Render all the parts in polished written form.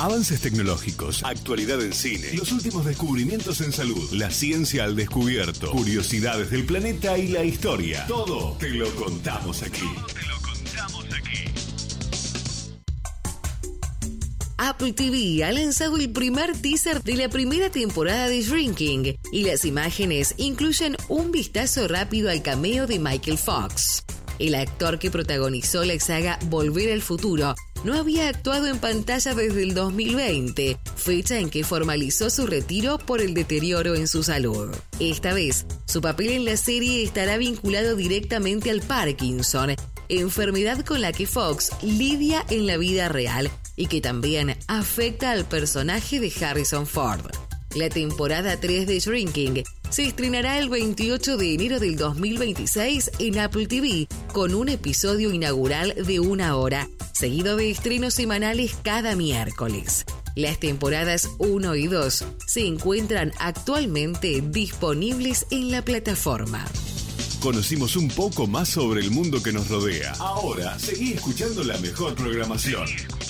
Avances tecnológicos, actualidad en cine, los últimos descubrimientos en salud, la ciencia al descubierto, curiosidades del planeta y la historia. Todo te lo contamos aquí. Apple TV ha lanzado el primer teaser de la primera temporada de Shrinking y las imágenes incluyen un vistazo rápido al cameo de Michael Fox. El actor que protagonizó la saga Volver al Futuro no había actuado en pantalla desde el 2020, fecha en que formalizó su retiro por el deterioro en su salud. Esta vez, su papel en la serie estará vinculado directamente al Parkinson, enfermedad con la que Fox lidia en la vida real y que también afecta al personaje de Harrison Ford. La temporada 3 de Shrinking se estrenará el 28 de enero del 2026 en Apple TV con un episodio inaugural de 1 hora, seguido de estrenos semanales cada miércoles. Las temporadas 1 y 2 se encuentran actualmente disponibles en la plataforma. Conocimos un poco más sobre el mundo que nos rodea. Ahora, seguí escuchando la mejor programación.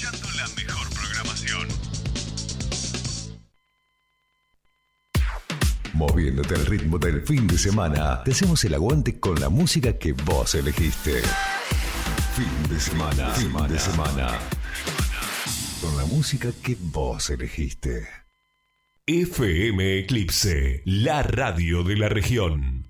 Moviéndote al ritmo del fin de semana, te hacemos el aguante con la música que vos elegiste. Fin de semana. Con la música que vos elegiste. FM Eclipse, la radio de la región.